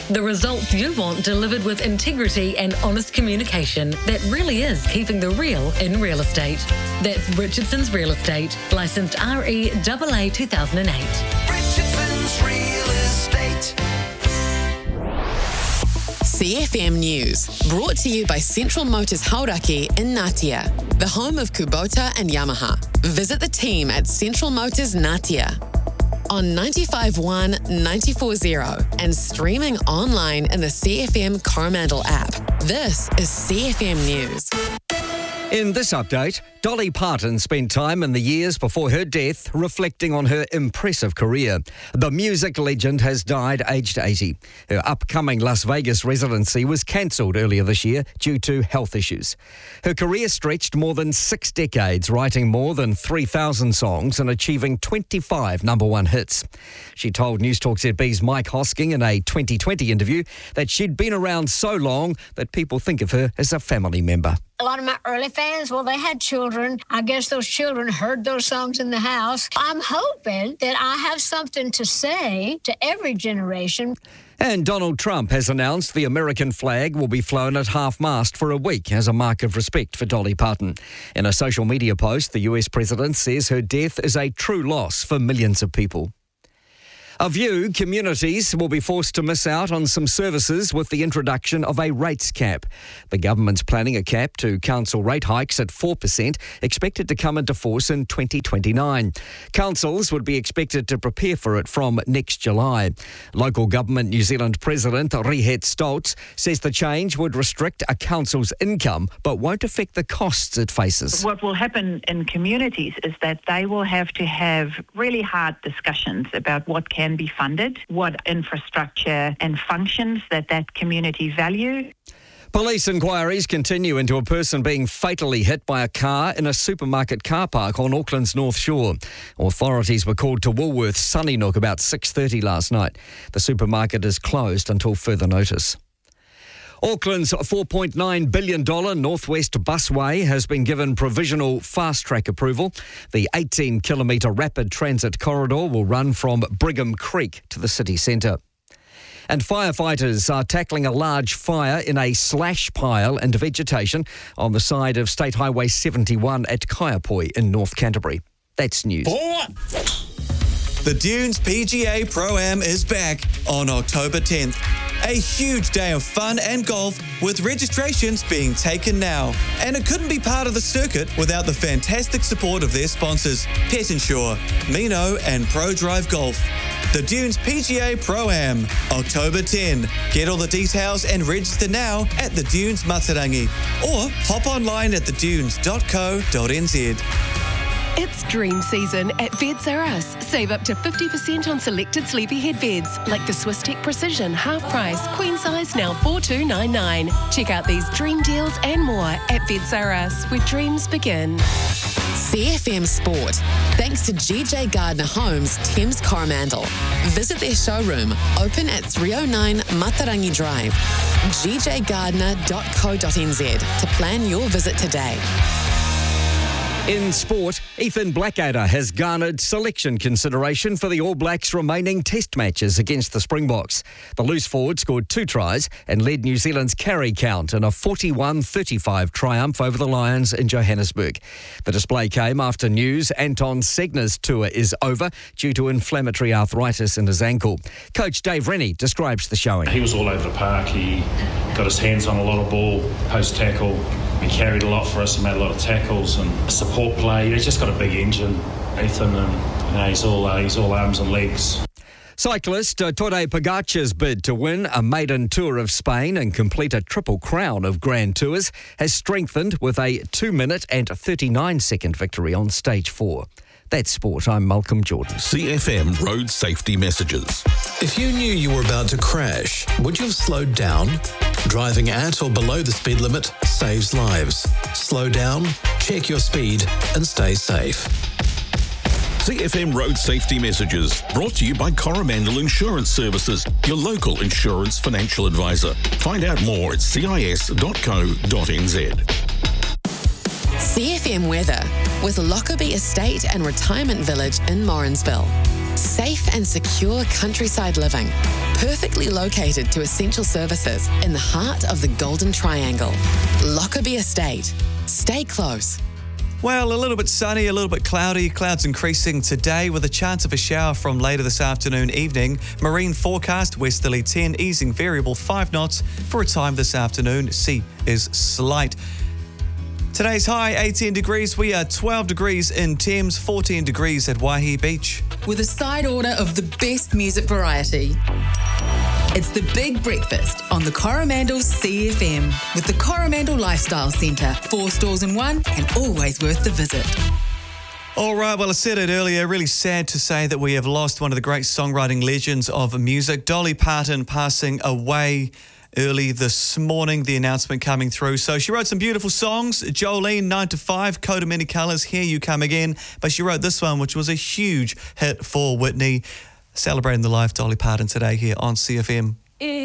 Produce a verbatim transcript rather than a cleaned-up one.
The results you want delivered with integrity and honest communication that really is keeping the real in real estate. That's Richardson's Real Estate, licensed R E A A two thousand eight. Richardson's Real Estate. C F M News, brought to you by Central Motors Hauraki in Ngatea, the home of Kubota and Yamaha. Visit the team at Central Motors Ngatea on ninety-five point one, ninety-four point zero and streaming online in the C F M Coromandel app. This is C F M News. In this update, Dolly Parton spent time in the years before her death reflecting on her impressive career. The music legend has died aged eighty. Her upcoming Las Vegas residency was cancelled earlier this year due to health issues. Her career stretched more than six decades, writing more than three thousand songs and achieving twenty-five number one hits. She told Newstalk Z B's Mike Hosking in a twenty twenty interview that she'd been around so long that people think of her as a family member. A lot of my early fans, well, they had children. I guess those children heard those songs in the house. I'm hoping that I have something to say to every generation. And Donald Trump has announced the American flag will be flown at half-mast for a week as a mark of respect for Dolly Parton. In a social media post, the U S president says her death is a true loss for millions of people. A view, communities will be forced to miss out on some services with the introduction of a rates cap. The government's planning a cap to council rate hikes at four percent, expected to come into force in twenty twenty-nine. Councils would be expected to prepare for it from next July. Local Government New Zealand President Rehet Stoltz says the change would restrict a council's income but won't affect the costs it faces. What will happen in communities is that they will have to have really hard discussions about what can be funded, what infrastructure and functions that that community value. Police inquiries continue into a person being fatally hit by a car in a supermarket car park on Auckland's North Shore. Authorities were called to Woolworths Sunnysnook about six thirty last night. The supermarket is closed until further notice. Auckland's four point nine billion dollars Northwest Busway has been given provisional fast-track approval. The eighteen kilometre rapid transit corridor will run from Brigham Creek to the city centre. And firefighters are tackling a large fire in a slash pile and vegetation on the side of State Highway seventy-one at Kaiapoi in North Canterbury. That's news. The Dunes P G A Pro-Am is back on October tenth. A huge day of fun and golf with registrations being taken now. And it couldn't be part of the circuit without the fantastic support of their sponsors, Pet Insure, Mino and Pro Drive Golf. The Dunes P G A Pro-Am, October tenth. Get all the details and register now at the Dunes Matarangi or hop online at the dunes dot co dot n z. It's dream season at Beds R Us. Save up to fifty percent on selected sleepyhead beds, like the Swiss Tech Precision half price, queen size now four two nine nine. Check out these dream deals and more at Beds R Us, where dreams begin. C F M Sport, thanks to G J Gardner Homes, Thames Coromandel. Visit their showroom, open at three oh nine Matarangi Drive, g j gardner dot co dot n z to plan your visit today. In sport, Ethan Blackadder has garnered selection consideration for the All Blacks' remaining test matches against the Springboks. The loose forward scored two tries and led New Zealand's carry count in a forty-one thirty-five triumph over the Lions in Johannesburg. The display came after news Anton Segner's tour is over due to inflammatory arthritis in his ankle. Coach Dave Rennie describes the showing. He was all over the park. He got his hands on a lot of ball, post-tackle. He carried a lot for us and made a lot of tackles and support play. He's just got a big engine, Ethan, and you know, he's all uh, he's all arms and legs. Cyclist uh, Tadej Pogacar's bid to win a maiden Tour of Spain and complete a triple crown of Grand Tours has strengthened with a two minute and thirty-nine second victory on stage four. That's sport. I'm Malcolm Jordan. C F M Road Safety Messages. If you knew you were about to crash, would you have slowed down? Driving at or below the speed limit saves lives. Slow down, check your speed, and stay safe. C F M Road Safety Messages, brought to you by Coromandel Insurance Services, your local insurance financial advisor. Find out more at c i s dot co dot n z. C F M weather with Lockerbie Estate and Retirement Village in Morrinsville. Safe and secure countryside living, perfectly located to essential services in the heart of the Golden Triangle. Lockerbie Estate. Stay close. Well, a little bit sunny, a little bit cloudy. Clouds increasing today with a chance of a shower from later this afternoon, evening. Marine forecast, westerly ten, easing variable five knots for a time this afternoon. Sea is slight. Today's high, eighteen degrees. We are twelve degrees in Thames, fourteen degrees at Waihi Beach. With a side order of the best music variety. It's the Big Breakfast on the Coromandel C F M with the Coromandel Lifestyle Centre. Four stores in one and always worth the visit. All right, well, I said it earlier, really sad to say that we have lost one of the great songwriting legends of music, Dolly Parton, passing away early this morning, the announcement coming through. So she wrote some beautiful songs, Jolene, nine to five, Coat of Many Colours, Here You Come Again, but she wrote this one, which was a huge hit for Whitney. Celebrating the life, Dolly Parton, today here on C F M.